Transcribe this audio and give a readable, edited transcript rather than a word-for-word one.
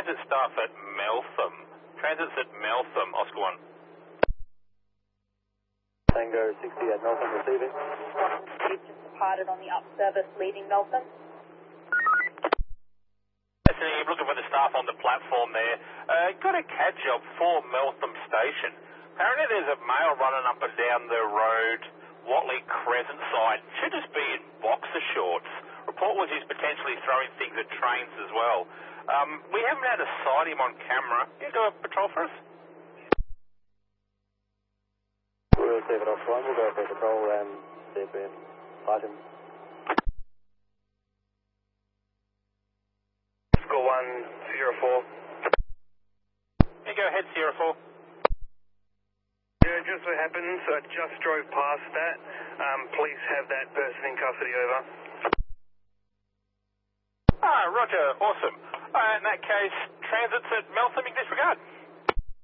transit staff at Meltham. Transit's at Meltham, Oscar 1. Tango 60 at Meltham receiving. You've just departed on the up service leaving Meltham. You're looking for the staff on the platform there. Got a CAD job for Meltham Station. Apparently there's a male running up and down the road, Watley Crescent side. Should just be in boxer shorts. Report was he's potentially throwing things at trains as well. We haven't had to sight him on camera. Can you do a patrol for us? We'll receive it off one. We'll go for a patrol and see if we can sight him. Score 104. Yeah, go ahead, Sierra 4. Yeah, just what happens, I just drove past that. Please have that person in custody, over. Ah, roger, awesome. In that case, transit's at Meltham.